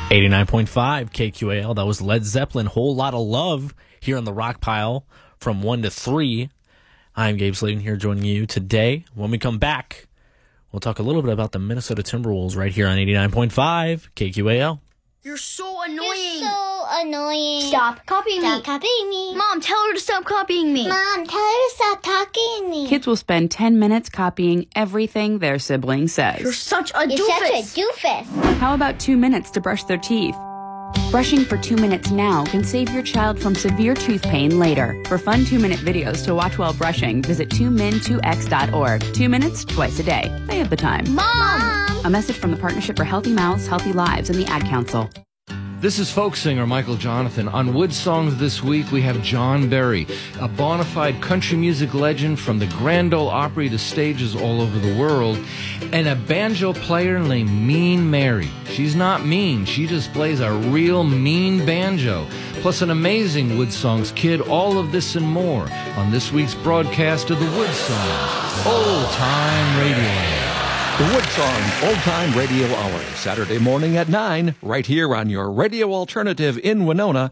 89.5 KQAL. That was Led Zeppelin, Whole Lotta Love, here on the Rock Pile from 1 to 3. I'm Gabe Slayton here joining you today. When we come back, we'll talk a little bit about the Minnesota Timberwolves right here on 89.5 KQAL. You're so annoying. You're so annoying. Stop copying me. Stop copying me. Mom, tell her to stop copying me. Mom, tell her to stop talking to me. Kids will spend 10 minutes copying everything their sibling says. You're such a You're doofus. such a doofus. How about 2 minutes to brush their teeth? Brushing for 2 minutes now can save your child from severe tooth pain later. For fun 2-minute videos to watch while brushing, visit 2min2x.org. 2 minutes, twice a day. They have the time. Mom! A message from the Partnership for Healthy Mouths, Healthy Lives, and the Ad Council. This is folk singer Michael Jonathan. On Wood Songs this week, we have John Berry, a bona fide country music legend from the Grand Ole Opry to stages all over the world, and a banjo player named Mean Mary. She's not mean, she just plays a real mean banjo. Plus an amazing Wood Songs kid, all of this and more on this week's broadcast of the Wood Songs Old Time Radio. The Wood Songs Old Time Radio Hour, Saturday morning at 9, right here on your radio alternative in Winona,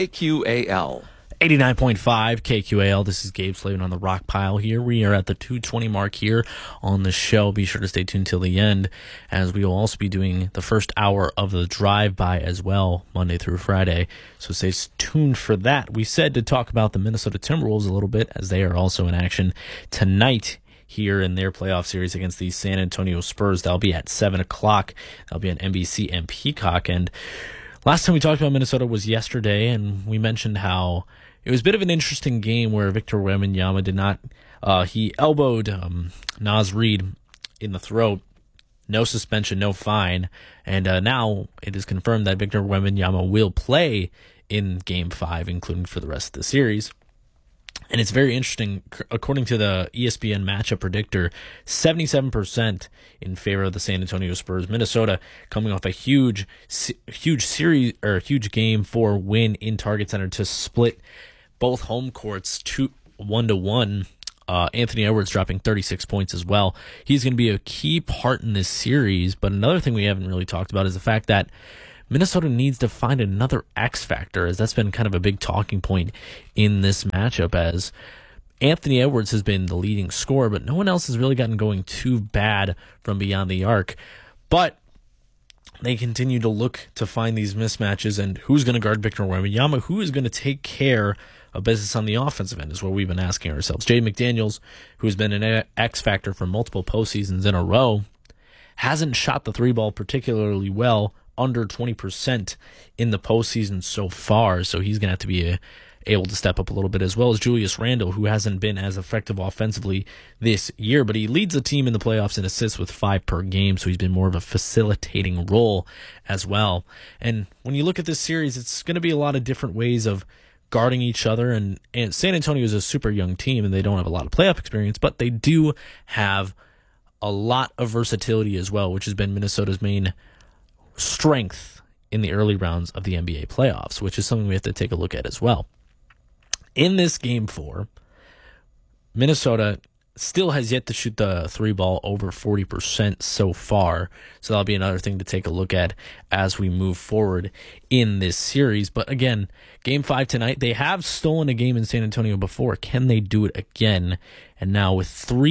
KQAL. 89.5 KQAL. This is Gabe Slayton on the Rock Pile here. We are at the 2:20 mark here on the show. Be sure to stay tuned till the end, as we will also be doing the first hour of the drive-by as well, Monday through Friday. So stay tuned for that. We said to talk about the Minnesota Timberwolves a little bit, as they are also in action tonight here in their playoff series against the San Antonio Spurs. That'll be at 7 o'clock. That'll be on NBC and Peacock. And last time we talked about Minnesota was yesterday, and we mentioned how it was a bit of an interesting game where Victor Wembanyama did not, he elbowed Naz Reid in the throat. No suspension, no fine. And now it is confirmed that Victor Wembanyama will play in Game 5, including for the rest of the series. And it's very interesting. According to the ESPN matchup predictor, 77% in favor of the San Antonio Spurs. Minnesota coming off a huge series or huge Game 4 win in Target Center to split both home courts 1-1. Anthony Edwards dropping 36 points as well. He's going to be a key part in this series. But another thing we haven't really talked about is the fact that Minnesota needs to find another X factor, as that's been kind of a big talking point in this matchup, as Anthony Edwards has been the leading scorer, but no one else has really gotten going too bad from beyond the arc. But they continue to look to find these mismatches, and who's going to guard Victor Wembanyama, who is going to take care of business on the offensive end is what we've been asking ourselves. Jaden McDaniels, who's been an X factor for multiple postseasons in a row, hasn't shot the three ball particularly well, under 20% in the postseason so far, so he's going to have to be able to step up a little bit, as well as Julius Randle, who hasn't been as effective offensively this year, but he leads the team in the playoffs in assists with 5 per game, so he's been more of a facilitating role as well. And when you look at this series, it's going to be a lot of different ways of guarding each other, and San Antonio is a super young team, and they don't have a lot of playoff experience, but they do have a lot of versatility as well, which has been Minnesota's main strength in the early rounds of the NBA playoffs, which is something we have to take a look at as well. In this Game 4, Minnesota still has yet to shoot the three ball over 40% so far, so that'll be another thing to take a look at as we move forward in this series. But again, Game 5 tonight, they have stolen a game in San Antonio before. Can they do it again? And now with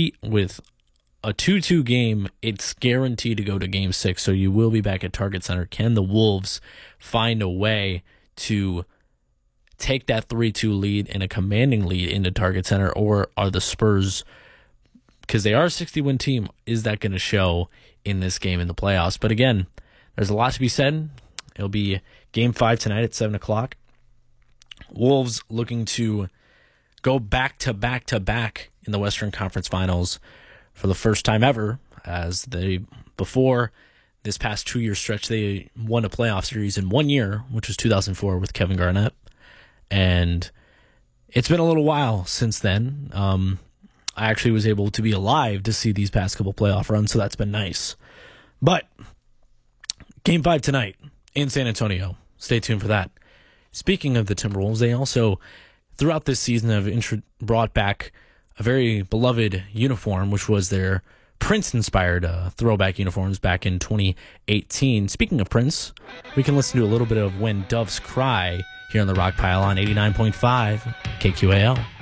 a 2-2 game, it's guaranteed to go to Game 6, so you will be back at Target Center. Can the Wolves find a way to take that 3-2 lead and a commanding lead into Target Center, or are the Spurs, because they are a 60-win team, is that going to show in this game in the playoffs? But again, there's a lot to be said. It'll be Game 5 tonight at 7 o'clock. Wolves looking to go back-to-back-to-back in the Western Conference Finals for the first time ever, as before this past 2-year stretch, they won a playoff series in 1 year, which was 2004 with Kevin Garnett. And it's been a little while since then. I actually was able to be alive to see these past couple playoff runs, so that's been nice. But Game 5 tonight in San Antonio. Stay tuned for that. Speaking of the Timberwolves, they also, throughout this season, have brought back a very beloved uniform, which was their Prince-inspired throwback uniforms back in 2018. Speaking of Prince, we can listen to a little bit of When Doves Cry here on the Rock Pile on 89.5 KQAL.